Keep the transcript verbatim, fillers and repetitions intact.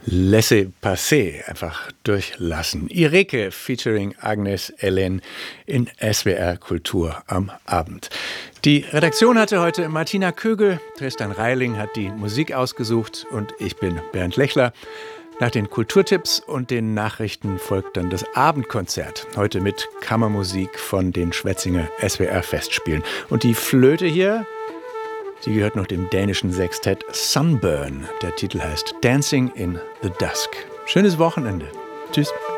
Laissez-passer, einfach durchlassen. Ireke featuring Agnes Ellen in S W R Kultur am Abend. Die Redaktion hatte heute Martina Kögel, Tristan Reiling hat die Musik ausgesucht und ich bin Bernd Lechler. Nach den Kulturtipps und den Nachrichten folgt dann das Abendkonzert. Heute mit Kammermusik von den Schwetzinger S W R Festspielen. Und die Flöte hier, die gehört noch dem dänischen Sextett Sunburn. Der Titel heißt Dancing in the Dusk. Schönes Wochenende. Tschüss.